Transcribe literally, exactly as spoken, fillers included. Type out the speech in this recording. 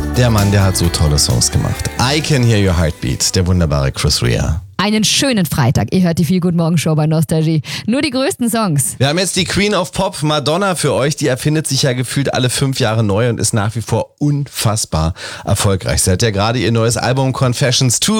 Der Mann, der hat so tolle Songs gemacht. I Can Hear Your Heartbeat, der wunderbare Chris Rea. Einen schönen Freitag. Ihr hört die Viel Guten Morgen Show bei Nostalgie. Nur die größten Songs. Wir haben jetzt die Queen of Pop, Madonna, für euch. Die erfindet sich ja gefühlt alle fünf Jahre neu und ist nach wie vor unfassbar erfolgreich. Sie hat ja gerade ihr neues Album Confessions zwei